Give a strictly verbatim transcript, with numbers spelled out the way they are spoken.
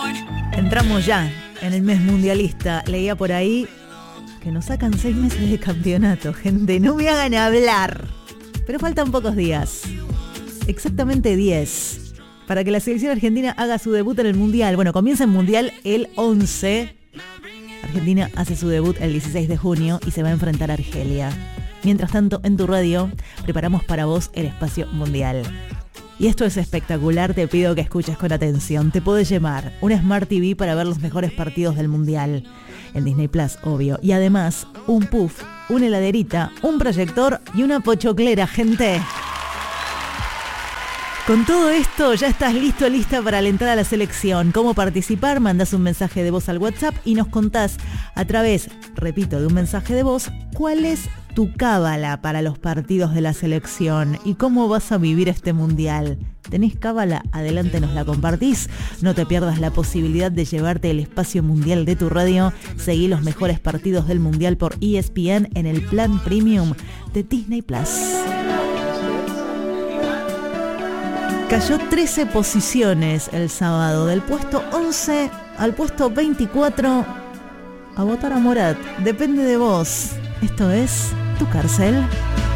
Entramos ya en el mes mundialista. Leía por ahí que nos sacan seis meses de campeonato, gente. No me hagan hablar. Pero faltan pocos días. Exactamente diez. Para que la selección argentina haga su debut en el mundial. Bueno, comienza el mundial el once. Argentina hace su debut el dieciséis de junio y se va a enfrentar a Argelia. Mientras tanto, en tu radio, preparamos para vos el espacio mundial. Y esto es espectacular, te pido que escuches con atención. Te podés llamar un Smart T V para ver los mejores partidos del mundial. En Disney Plus, obvio. Y además, un puff, una heladerita, un proyector y una pochoclera, gente. Con todo esto, ya estás listo, lista para alentar a la selección. ¿Cómo participar? Mandás un mensaje de voz al WhatsApp y nos contás a través, repito, de un mensaje de voz, cuál es tu cábala para los partidos de la selección y cómo vas a vivir este mundial. ¿Tenés cábala? Adelante, nos la compartís. No te pierdas la posibilidad de llevarte el espacio mundial de tu radio. Seguí los mejores partidos del mundial por E S P N en el plan premium de Disney Plus. Cayó trece posiciones el sábado, del puesto once al puesto veinticuatro. A votar a Morat, depende de vos. Esto es Tu Cárcel.